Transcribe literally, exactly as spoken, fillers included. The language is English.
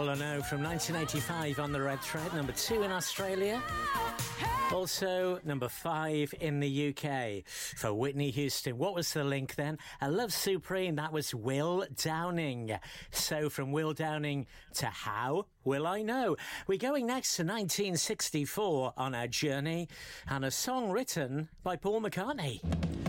All I Know from nineteen eighty-five on the Red Thread, number two in Australia. Also, number five in the U K for Whitney Houston. What was the link then? A Love Supreme, that was Will Downing. So from Will Downing to How Will I Know? We're going next to nineteen sixty-four on our journey and a song written by Paul McCartney.